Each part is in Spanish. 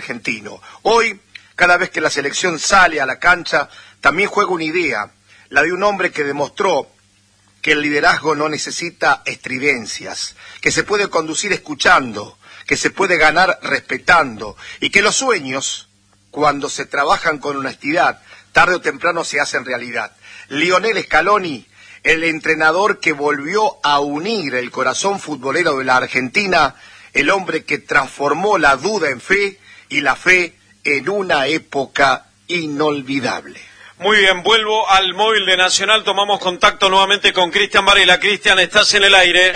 argentino. Hoy, cada vez que la selección sale a la cancha, también juega una idea, la de un hombre que demostró que el liderazgo no necesita estridencias, que se puede conducir escuchando, que se puede ganar respetando, y que los sueños, cuando se trabajan con honestidad, tarde o temprano se hacen realidad. Lionel Scaloni, el entrenador que volvió a unir el corazón futbolero de la Argentina, el hombre que transformó la duda en fe y la fe en una época inolvidable. Muy bien, vuelvo al móvil de Nacional, tomamos contacto nuevamente con Cristian Varela. Cristian, estás en el aire.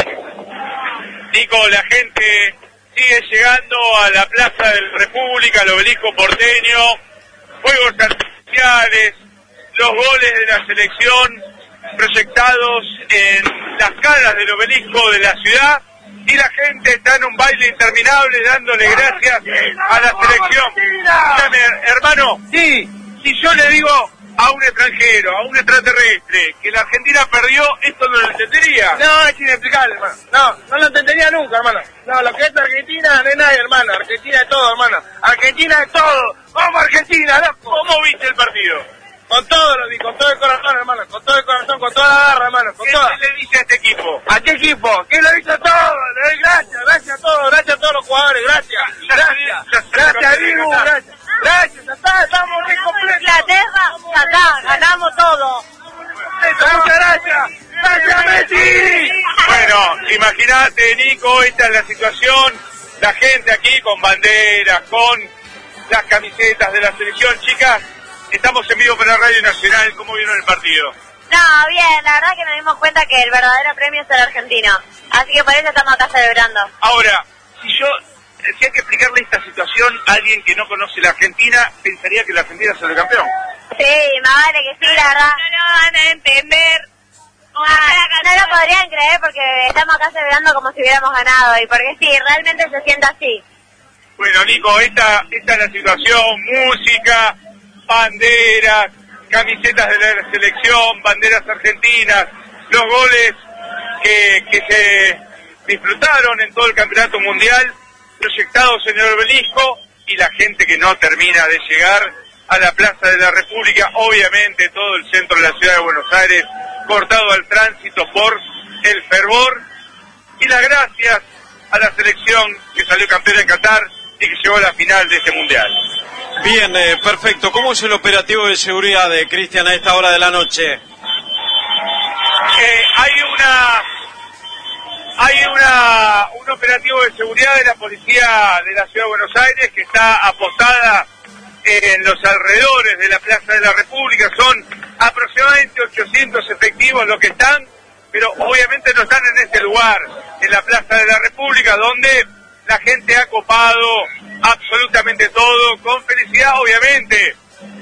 Nico, la gente sigue llegando a la Plaza de la República, al Obelisco porteño, fuegos artificiales, los goles de la selección proyectados en las caras del obelisco de la ciudad, y la gente está en un baile interminable dándole gracias a la selección. Escúchame, hermano, sí, si yo le digo a un extranjero, a un extraterrestre, que la Argentina perdió, esto no lo entendería. No, es inexplicable, hermano. No lo entendería nunca, hermano. No, lo que es Argentina no es nadie, hermano. Argentina es todo, hermano. Argentina es todo. ¡Vamos, Argentina, loco! ¿Cómo viste el partido? Con todo lo vi, con todo el corazón, hermano. Con todo el corazón, con toda la garra, hermano. Con ¿Qué toda. le dice a este equipo? ¿A qué equipo? ¿Qué lo hizo todo? Le doy gracias, gracias a todos. Gracias a todos los jugadores, gracias. Gracias, Dibu, gracias. Gracias, estamos re completos. Inglaterra, acá, ganamos todo. Muchas gracias. Gracias, Messi. Bueno, imagínate, Nico, esta es la situación. La gente aquí con banderas, con las camisetas de la selección. Chicas, estamos en vivo para Radio Nacional. ¿Cómo vieron el partido? No, bien, la verdad que nos dimos cuenta que el verdadero premio es el argentino. Así que por eso estamos acá celebrando. Ahora, si hay que explicarle esta situación a alguien que no conoce la Argentina, pensaría que la Argentina es el campeón. Sí, más vale que sí, la verdad. No lo van a entender. No lo podrían creer porque estamos acá celebrando como si hubiéramos ganado. Y porque sí, realmente se siente así. Bueno, Nico, esta es la situación. Música, banderas, camisetas de la selección, banderas argentinas, los goles que se disfrutaron en todo el campeonato mundial, proyectados en el obelisco, y la gente que no termina de llegar a la Plaza de la República, obviamente todo el centro de la ciudad de Buenos Aires cortado al tránsito por el fervor, y las gracias a la selección que salió campeona en Qatar y que llegó a la final de este mundial. Bien, perfecto. ¿Cómo es el operativo de seguridad de Cristian a esta hora de la noche? Hay un operativo de seguridad de la policía de la ciudad de Buenos Aires que está apostada en los alrededores de la Plaza de la República. Son aproximadamente 800 efectivos los que están, pero obviamente no están en este lugar, en la Plaza de la República, donde la gente ha copado absolutamente todo, con felicidad, obviamente.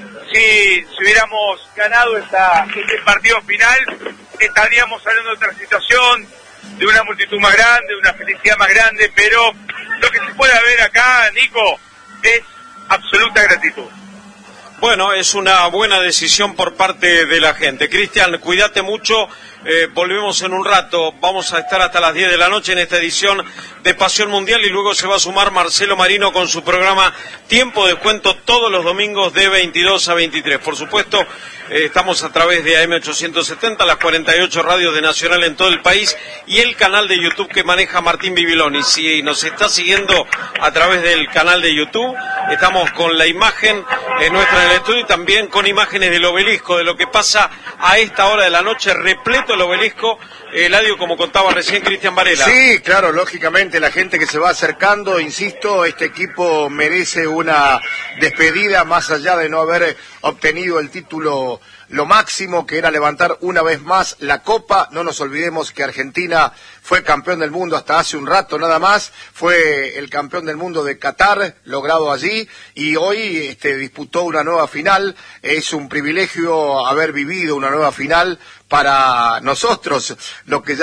Si hubiéramos ganado este partido final, estaríamos hablando de otra situación, de una multitud más grande, de una felicidad más grande, pero lo que se puede ver acá, Nico, es absoluta gratitud. Bueno, es una buena decisión por parte de la gente. Cristian, cuídate mucho, volvemos en un rato, vamos a estar hasta las 10 de la noche en esta edición de Pasión Mundial, y luego se va a sumar Marcelo Marino con su programa Tiempo de Cuento todos los domingos de 22 a 23. Por supuesto, estamos a través de AM870, las 48 radios de Nacional en todo el país, y el canal de YouTube que maneja Martín Bibiloni. Si nos está siguiendo a través del canal de YouTube, estamos con la imagen nuestra en el estudio, y también con imágenes del obelisco, de lo que pasa a esta hora de la noche, repleto el obelisco. Eladio, como contaba recién Cristian Varela. Sí, claro, lógicamente la gente que se va acercando, insisto, este equipo merece una despedida, más allá de no haber obtenido el título, lo máximo, que era levantar una vez más la Copa. No nos olvidemos que Argentina fue campeón del mundo hasta hace un rato nada más, fue el campeón del mundo de Qatar, logrado allí, y hoy disputó una nueva final. Es un privilegio haber vivido una nueva final para nosotros, los que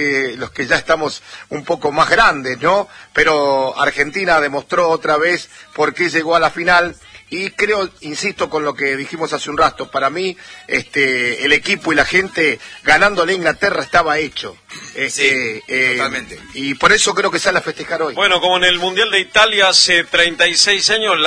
ya estamos un poco más grandes, ¿no? Pero Argentina demostró otra vez por qué llegó a la final. Y creo, insisto con lo que dijimos hace un rato, para mí el equipo y la gente ganándole a Inglaterra estaba hecho. Sí, totalmente. Y por eso creo que sale a festejar hoy. Bueno, como en el Mundial de Italia hace 36 años,